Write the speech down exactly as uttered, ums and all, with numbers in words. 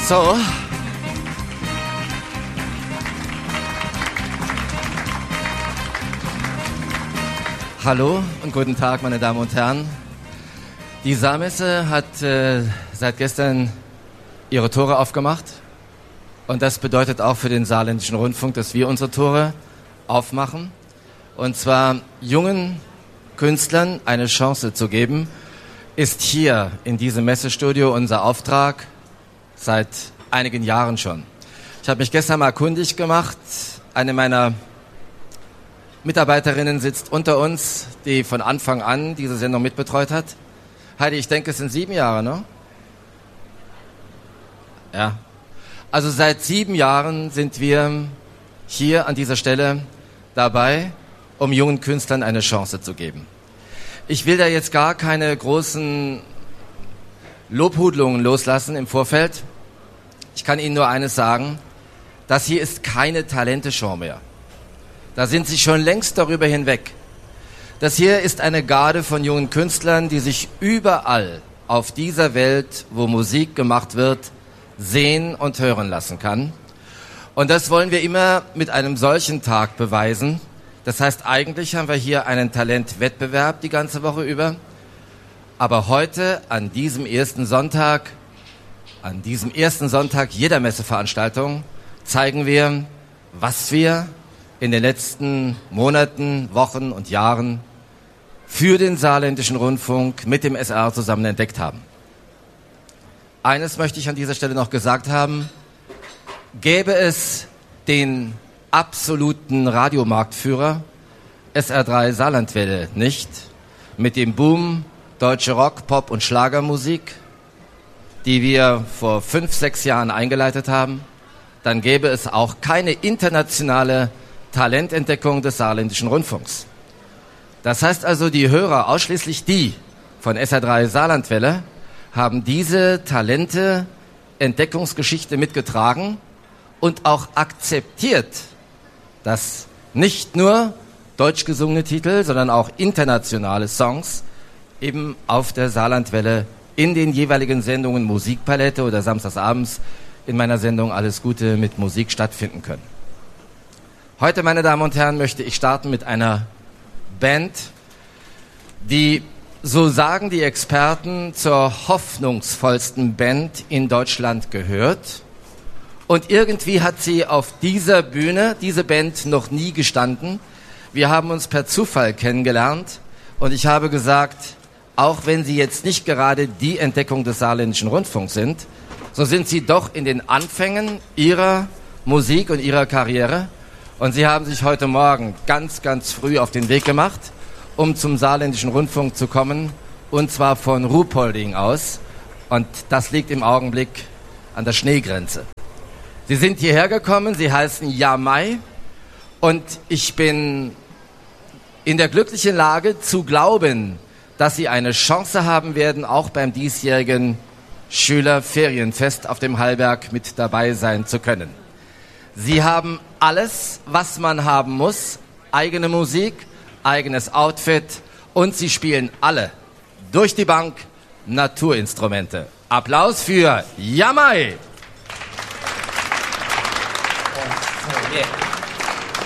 So. Hallo und guten Tag, meine Damen und Herren. Die Saarmesse hat äh, seit gestern ihre Tore aufgemacht. Und das bedeutet auch für den Saarländischen Rundfunk, dass wir unsere Tore aufmachen. Und zwar jungen Künstlern eine Chance zu geben, ist hier in diesem Messestudio unser Auftrag seit einigen Jahren schon. Ich habe mich gestern mal kundig gemacht. Eine meiner Mitarbeiterinnen sitzt unter uns, die von Anfang an diese Sendung mitbetreut hat. Heidi, ich denke, es sind sieben Jahre, ne? Ja. Also seit sieben Jahren sind wir hier an dieser Stelle dabei, um jungen Künstlern eine Chance zu geben. Ich will da jetzt gar keine großen Lobhudelungen loslassen im Vorfeld. Ich kann Ihnen nur eines sagen, das hier ist keine Talente-Show mehr. Da sind Sie schon längst darüber hinweg. Das hier ist eine Garde von jungen Künstlern, die sich überall auf dieser Welt, wo Musik gemacht wird, sehen und hören lassen kann. Und das wollen wir immer mit einem solchen Tag beweisen. Das heißt, eigentlich haben wir hier einen Talentwettbewerb die ganze Woche über. Aber heute, an diesem ersten Sonntag, an diesem ersten Sonntag jeder Messeveranstaltung, zeigen wir, was wir in den letzten Monaten, Wochen und Jahren für den Saarländischen Rundfunk mit dem S R zusammen entdeckt haben. Eines möchte ich an dieser Stelle noch gesagt haben. Gäbe es den absoluten Radiomarktführer S R drei Saarlandwelle nicht, mit dem Boom deutsche Rock, Pop und Schlagermusik, die wir vor fünf, sechs Jahren eingeleitet haben, dann gäbe es auch keine internationale Talententdeckung des Saarländischen Rundfunks. Das heißt also, die Hörer, ausschließlich die von S R drei Saarlandwelle, haben diese Talente-Entdeckungsgeschichte mitgetragen und auch akzeptiert, dass nicht nur deutsch gesungene Titel, sondern auch internationale Songs eben auf der Saarlandwelle in den jeweiligen Sendungen Musikpalette oder samstagsabends in meiner Sendung Alles Gute mit Musik stattfinden können. Heute, meine Damen und Herren, möchte ich starten mit einer Band, die, so sagen die Experten, zur hoffnungsvollsten Band in Deutschland gehört. Und irgendwie hat sie auf dieser Bühne, diese Band, noch nie gestanden. Wir haben uns per Zufall kennengelernt und ich habe gesagt, auch wenn sie jetzt nicht gerade die Entdeckung des Saarländischen Rundfunks sind, so sind sie doch in den Anfängen ihrer Musik und ihrer Karriere. Und sie haben sich heute Morgen ganz, ganz früh auf den Weg gemacht, um zum Saarländischen Rundfunk zu kommen, und zwar von Ruhpolding aus. Und das liegt im Augenblick an der Schneegrenze. Sie sind hierher gekommen, sie heißen Jamai, und ich bin in der glücklichen Lage zu glauben, dass sie eine Chance haben werden, auch beim diesjährigen Schülerferienfest auf dem Hallberg mit dabei sein zu können. Sie haben alles, was man haben muss, eigene Musik, eigenes Outfit, und sie spielen alle durch die Bank Naturinstrumente. Applaus für Jamai!